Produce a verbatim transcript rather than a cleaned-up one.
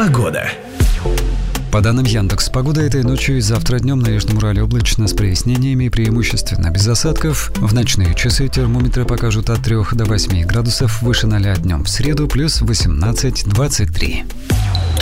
Погода. По данным Яндекс.Погода, этой ночью и завтра днем на Южном Урале облачно с прояснениями и преимущественно без осадков. В ночные часы термометры покажут от трёх до восьми градусов выше ноля, днем в среду плюс восемнадцать - двадцать три.